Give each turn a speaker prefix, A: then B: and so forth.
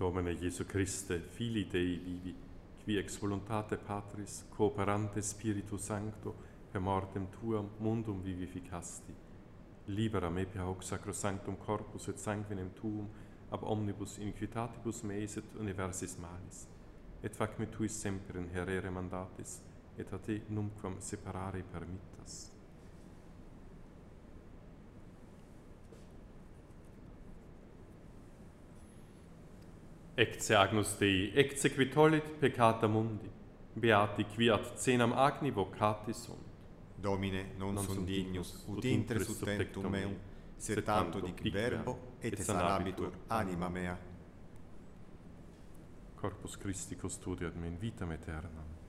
A: Domine Jesu Christe, Filii Dei vivi, qui ex voluntate Patris, cooperante Spiritus Sancto, per mortem tuam mundum vivificasti. Libera me per hoc sacrosanctum corpus et sanguinem tuum, ab omnibus iniquitatibus meis et universis malis. Et fac me tuis semper in herere mandatis, et a te numquam separare permittas. Ecce agnus Dei, ecce qui tollit peccata mundi, beati qui ad cenam agni vocati sunt.
B: Domine, non sum dignus, ut intres ut tentum meum, sed tanto dic verbo, et sanabitur anima mea.
A: Corpus Christi custodiat me in vitam aeternam.